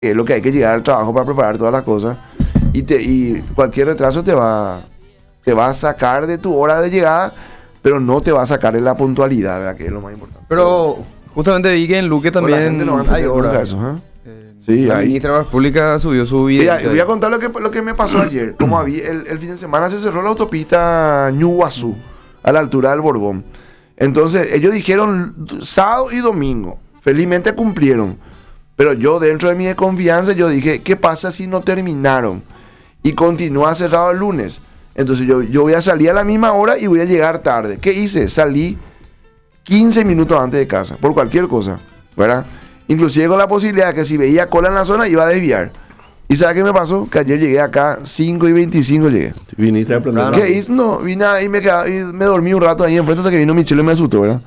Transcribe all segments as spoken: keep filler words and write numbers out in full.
que es lo que hay que llegar al trabajo para preparar todas las cosas. Y, te, y cualquier retraso te va, te va a sacar de tu hora de llegada, pero no te va a sacar de la puntualidad, ¿verdad? Que es lo más importante. Pero justamente vi que en Luque también no hay horas. Eso, ¿eh? Eh, Sí, la hay. ministra de la República subió su video. Mira, voy a contar lo que, lo que me pasó ayer. Como había, el, el fin de semana se cerró la autopista Ñuguazú, a la altura del Borbón. Entonces, ellos dijeron sábado y domingo. Felizmente cumplieron. Pero yo, dentro de mi desconfianza, yo dije, ¿qué pasa si no terminaron? Y continúa cerrado el lunes. Entonces, yo, yo voy a salir a la misma hora y voy a llegar tarde. ¿Qué hice? Salí quince minutos antes de casa, por cualquier cosa, ¿verdad? Inclusive con la posibilidad de que si veía cola en la zona, iba a desviar. ¿Y sabe qué me pasó? Que ayer llegué acá, cinco y veinticinco llegué. Viniste a aprender. ¿Qué hice? No, vine y me, quedaba, y me dormí un rato ahí enfrente hasta que vino Michelle y me asustó, ¿verdad?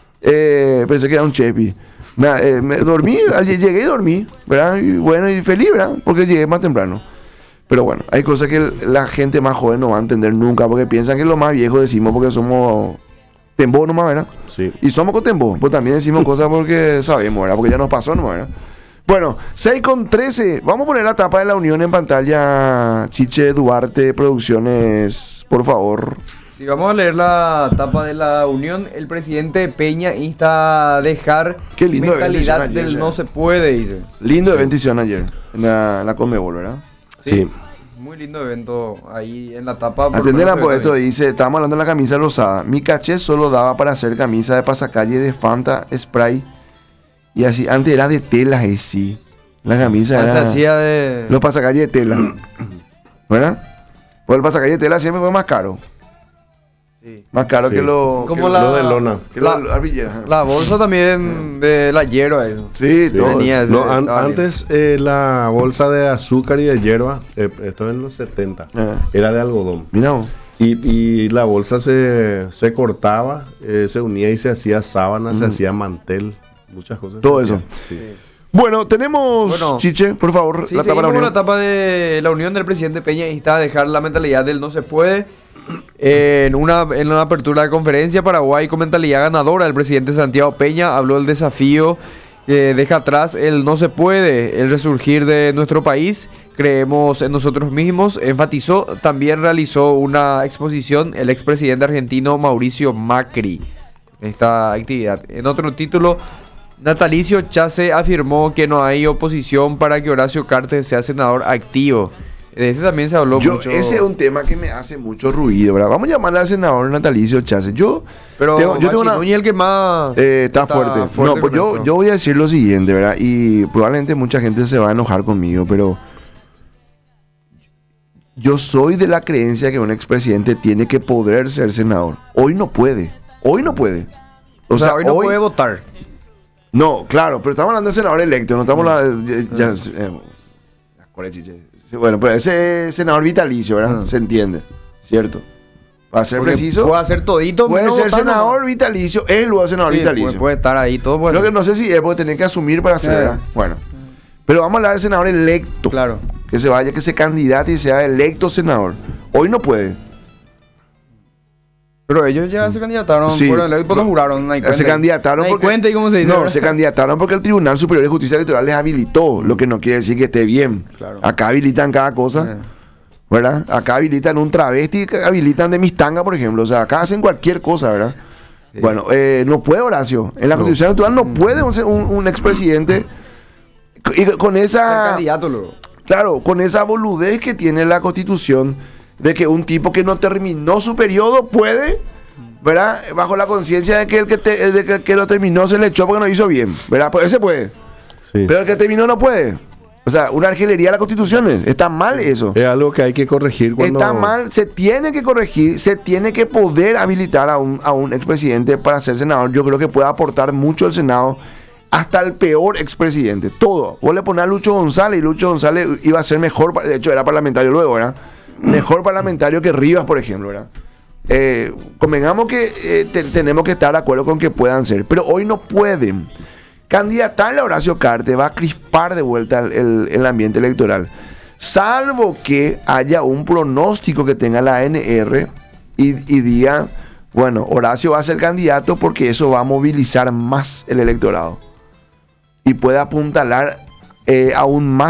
Eh, pensé que era un chepi. Me, eh, me dormí, llegué y dormí, ¿verdad? Y bueno, y feliz, ¿verdad? Porque llegué más temprano. Pero bueno, hay cosas que la gente más joven no va a entender nunca, porque piensan que los más viejos decimos porque somos tembo nomás, ¿verdad? Sí. Y somos con tembo, pues también decimos cosas porque sabemos, ¿verdad? Porque ya nos pasó nomás, ¿verdad? Bueno, seis con trece. Vamos a poner la tapa de la unión en pantalla. Chiche Duarte Producciones, por favor. Sí, vamos a leer la tapa de la unión. El presidente Peña insta a dejar Qué lindo mentalidad ayer, del ya. no se puede, dice. Lindo evento hicieron ayer en la, la Conmebol, ¿verdad? Sí. Muy lindo evento ahí en la tapa. por Atender lo a menos pues se ve esto bien. dice, estábamos hablando de la camisa rosada. Mi caché solo daba para hacer camisa de pasacalle de Fanta Spray. Y así, antes era de tela, eh, sí. La camisa Ah, se era... hacía de... Los pasacalles de tela. ¿Verdad? Pues el pasacalle de tela siempre fue más caro. Sí. Más caro Sí. que lo... Como que la- Lo de lona. Que la- lo, la arbillera. La bolsa también de la hierba, eso. Sí, Sí. todo. Venía ese- No, an- estaba bien. antes eh, la bolsa de azúcar y de hierba, eh, esto en los setenta, Ah. era de algodón. Mira vos. Y, y la bolsa se, se cortaba, eh, se unía y se hacía sábana, se hacía mantel, muchas cosas. Todo se eso. hacían, sí. Bueno, tenemos, Bueno. Chiche, por favor, Sí, la tapa de la seguimos con unión. la etapa de la unión del presidente Peña insta a dejar la mentalidad del no se puede. En una, en una apertura de conferencia, Paraguay con mentalidad ganadora, el presidente Santiago Peña habló del desafío que deja atrás el no se puede, el resurgir de nuestro país. Creemos en nosotros mismos, enfatizó. También realizó una exposición el expresidente argentino Mauricio Macri en esta actividad. En otro título, Natalicio Chase afirmó que no hay oposición para que Horacio Cartes sea senador activo. De este también se habló Yo, mucho. ese es un tema que me hace mucho ruido, ¿verdad? Vamos a llamarle al senador Natalicio Chase. Yo, Pero tengo, yo tengo una... Machi Núñez el que más Eh, está, fuerte. No, pues con yo, esto. yo voy a decir lo siguiente, ¿verdad? Y probablemente mucha gente se va a enojar conmigo, pero yo soy de la creencia que un expresidente tiene que poder ser senador. Hoy no puede. Hoy no puede. O sea, hoy no puede votar. No, claro, pero estamos hablando de senador electo, no estamos hablando de... ya- ya- eh, corre, chiche. Sí, bueno, pero ese senador vitalicio, ¿verdad? Ah. Se entiende, ¿cierto? Va a ser Porque preciso. puede hacer todito. Puede menos ser votar senador nomás. vitalicio, es luego senador Sí, vitalicio. puede, puede estar ahí todo. Puede Lo que ser. no sé si él puede tener que asumir para hacer, Sí. ¿verdad? Bueno. Pero vamos a hablar del senador electo. Claro. Que se vaya, que se candidate y sea electo senador. Hoy no puede. Pero ellos ya se candidataron. Sí. Fueron electos, no juraron. No hay Se cuenta. candidataron No hay porque... cuenta y cómo se dice. No, ¿verdad? se candidataron porque el Tribunal Superior de Justicia Electoral les habilitó, lo que no quiere decir que esté bien. Claro. Acá habilitan cada cosa, Eh. ¿verdad? Acá habilitan un travesti, habilitan de mistanga, por ejemplo. O sea, acá hacen cualquier cosa, ¿verdad? Sí. Bueno, eh, no puede, Horacio. En la No. Constitución Electoral no puede un, un, un expresidente y con Ser esa... candidato luego. Claro, con esa boludez que tiene la Constitución de que un tipo que no terminó su periodo puede, ¿verdad? Bajo la conciencia de que el que, te- el de que, que lo terminó se le echó porque no hizo bien, ¿verdad? Pues ese puede. Sí. Pero el que terminó no puede. O sea, una argelería de las constituciones. Está mal eso. Es algo que hay que corregir cuando... Está mal, se tiene que corregir, se tiene que poder habilitar a un, a un expresidente para ser senador. Yo creo que puede aportar mucho al Senado, hasta el peor expresidente. Todo. Vos le ponés a Lucho González y Lucho González iba a ser mejor, pa- de hecho era parlamentario luego, ¿verdad? Mejor parlamentario que Rivas, por ejemplo, ¿verdad? Eh, convengamos que eh, te- tenemos que estar de acuerdo con que puedan ser, pero hoy no pueden. Candidatarle a Horacio Cartes va a crispar de vuelta el, el- el ambiente electoral. Salvo que haya un pronóstico que tenga la A N R y, y diga, bueno, Horacio va a ser candidato porque eso va a movilizar más el electorado. Y puede apuntalar eh, aún más